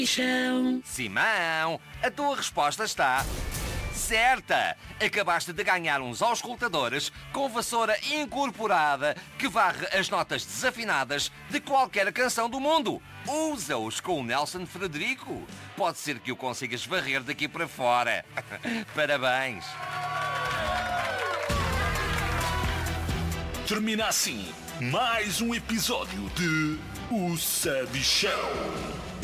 Chão. Simão, a tua resposta está certa. Acabaste de ganhar uns auscultadores com vassoura incorporada que varre as notas desafinadas de qualquer canção do mundo. Usa-os com o Nelson Frederico. Pode ser que o consigas varrer daqui para fora. Parabéns. Termina assim mais um episódio de O Sabichão.